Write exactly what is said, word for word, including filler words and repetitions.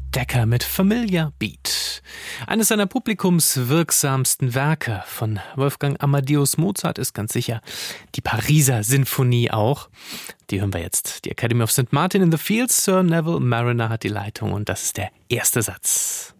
Decker mit Familiar Beat. Eines seiner publikumswirksamsten Werke von Wolfgang Amadeus Mozart ist ganz sicher die Pariser Sinfonie auch. Die hören wir jetzt. Die Academy of Saint Martin in the Fields, Sir Neville Mariner hat die Leitung und das ist der erste Satz.